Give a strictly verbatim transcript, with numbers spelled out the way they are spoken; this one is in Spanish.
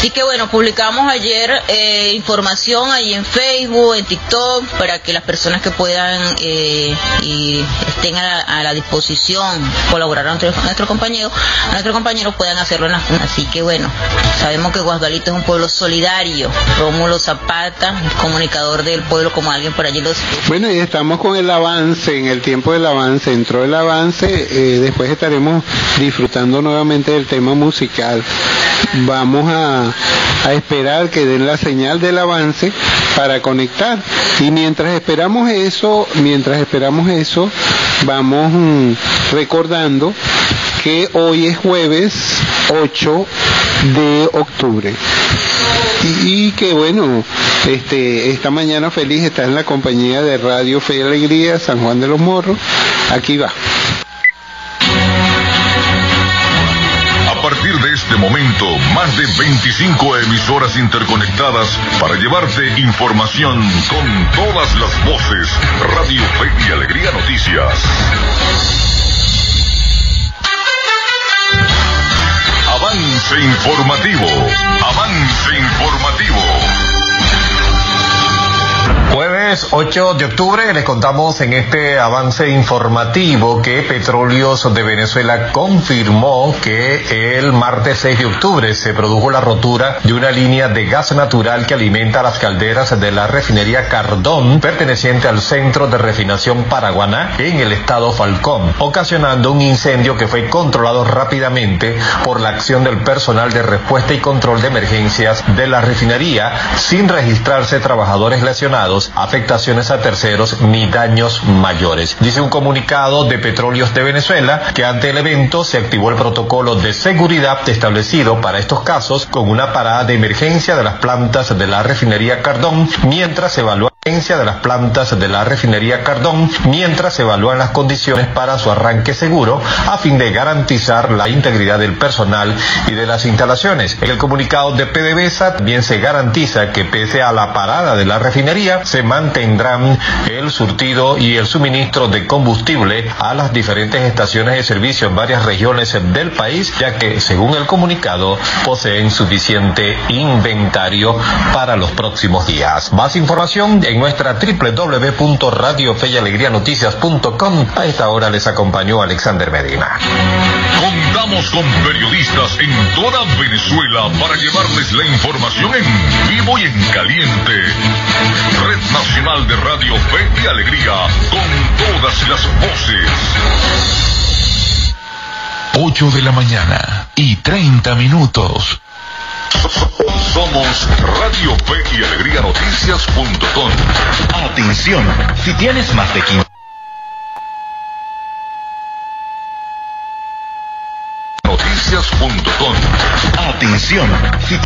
Así que bueno, publicamos ayer eh, información ahí en Facebook, en TikTok, para que las personas que puedan eh, y estén a la, a la disposición, colaborar a nuestros nuestro compañeros, nuestros compañeros puedan hacerlo en las comunidades. Así que bueno, sabemos que Guasdualito es un pueblo solidario. Rómulo Zapata, comunicador del pueblo, como alguien por allí los... Bueno, y estamos con el avance, en el tiempo del avance, entró el avance, eh, después estaremos disfrutando nuevamente del tema musical. Vamos a, a esperar que den la señal del avance para conectar. Y mientras esperamos eso, mientras esperamos eso, vamos mm, recordando que hoy es jueves ocho de octubre. Y, y que bueno, este, esta mañana feliz está en la compañía de Radio Fe y Alegría, San Juan de los Morros. Aquí va. A partir de este momento, más de veinticinco emisoras interconectadas para llevarte información con todas las voces. Radio Fe y Alegría Noticias. Avance informativo. Avance informativo. Jueves ocho de octubre les contamos en este avance informativo que Petróleos de Venezuela confirmó que el martes seis de octubre se produjo la rotura de una línea de gas natural que alimenta las calderas de la refinería Cardón, perteneciente al Centro de Refinación Paraguaná en el estado Falcón, ocasionando un incendio que fue controlado rápidamente por la acción del personal de respuesta y control de emergencias de la refinería, sin registrarse trabajadores lesionados, afectaciones a terceros ni daños mayores. Dice un comunicado de Petróleos de Venezuela que ante el evento se activó el protocolo de seguridad establecido para estos casos con una parada de emergencia de las plantas de la refinería Cardón mientras se evalúa de las plantas de la refinería Cardón mientras se evalúan las condiciones para su arranque seguro a fin de garantizar la integridad del personal y de las instalaciones. En el comunicado de PDVSA también se garantiza que pese a la parada de la refinería se mantendrán el surtido y el suministro de combustible a las diferentes estaciones de servicio en varias regiones del país, ya que según el comunicado poseen suficiente inventario para los próximos días. Más información en nuestra doble u doble u doble u punto radio fe y alegría noticias punto com. A esta hora les acompañó Alexander Medina. Contamos con periodistas en toda Venezuela para llevarles la información en vivo y en caliente. Red Nacional de Radio Fe y Alegría, con todas las voces. ocho de la mañana y treinta minutos. Somos Radio Fe y Alegría Noticias punto com. Atención, si tienes más de quince Noticias punto com. Atención, si